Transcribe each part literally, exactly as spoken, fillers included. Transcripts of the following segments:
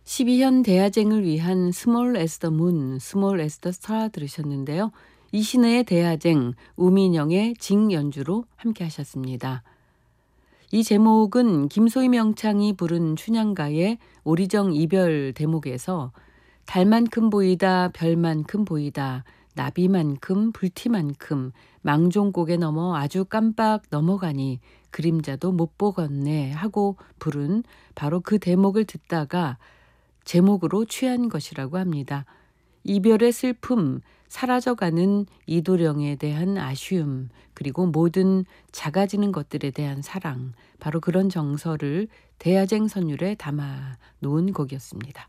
십이 현 대야쟁을 위한 스몰 에스 더 문, 스몰 에스 더 스타 들으셨는데요. 이신의 대야쟁, 우민영의 징 연주로 함께 하셨습니다. 이 제목은 김소희 명창이 부른 춘향가의 오리정 이별 대목에서 달만큼 보이다 별만큼 보이다 나비만큼 불티만큼 망종곡에 넘어 아주 깜빡 넘어가니 그림자도 못 보겠네 하고 부른 바로 그 대목을 듣다가 제목으로 취한 것이라고 합니다. 이별의 슬픔, 사라져가는 이도령에 대한 아쉬움, 그리고 모든 작아지는 것들에 대한 사랑, 바로 그런 정서를 대야쟁 선율에 담아 놓은 곡이었습니다.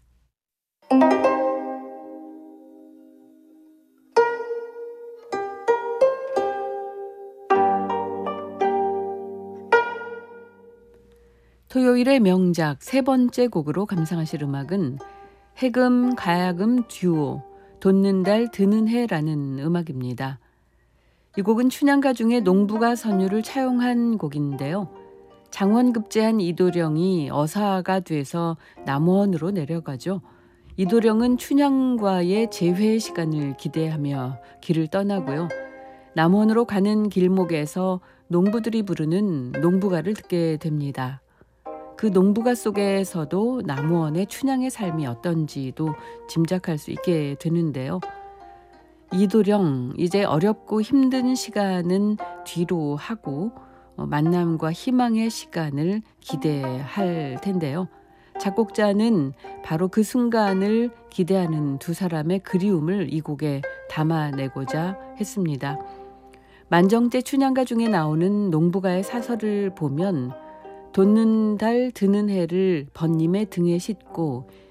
토요일의 명작 세 번째 곡으로 감상하실 음악은 해금 가야금 듀오 돋는 달 드는 해라는 음악입니다. 이 곡은 춘향가 중에 농부가 선율을 차용한 곡인데요. 장원급제한 이도령이 어사가 돼서 남원으로 내려가죠. 이도령은 춘향과의 재회 시간을 기대하며 길을 떠나고요. 남원으로 가는 길목에서 농부들이 부르는 농부가를 듣게 됩니다. 그 농부가 속에서도 남원의 춘향의 삶이 어떤지도 짐작할 수 있게 되는데요. 이도령, 이제 어렵고 힘든 시간은 뒤로 하고 만남과 희망의 시간을 기대할 텐데요. 작곡자는 바로 그 순간을 기대하는 두 사람의 그리움을 이 곡에 담아내고자 했습니다. 만정제 춘향가 중에 나오는 농부가의 사설을 보면 돋는 달 드는 해를 번님의 등에 싣고